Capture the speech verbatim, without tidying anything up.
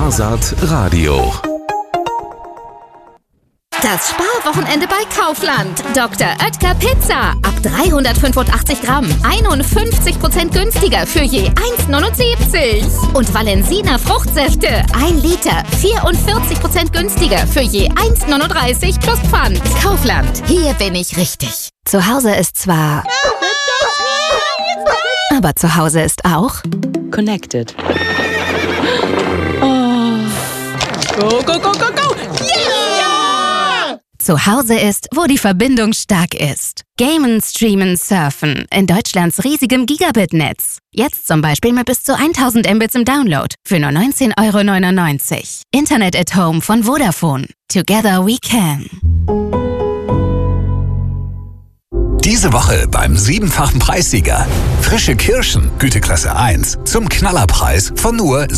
Skippersaat Radio. Das Sparwochenende bei Kaufland. Doktor Oetker Pizza. Ab dreihundertfünfundachtzig Gramm. einundfünfzig Prozent günstiger für je eins neunundsiebzig. Und Valensina Fruchtsäfte. ein Liter. vierundvierzig Prozent günstiger für je eins neununddreißig plus Pfand. Kaufland. Hier bin ich richtig. Zu Hause ist zwar... Aber zu Hause ist auch... Connected. Oh. Go, go, go, go, go! Yeah! Zu Hause ist, wo die Verbindung stark ist. Gamen, streamen, surfen. In Deutschlands riesigem Gigabit-Netz. Jetzt zum Beispiel mit bis zu tausend Mbits im Download. Für nur neunzehn Euro neunundneunzig. Internet at Home von Vodafone. Together we can. Diese Woche beim siebenfachen Preissieger. Frische Kirschen, Güteklasse eins, zum Knallerpreis von nur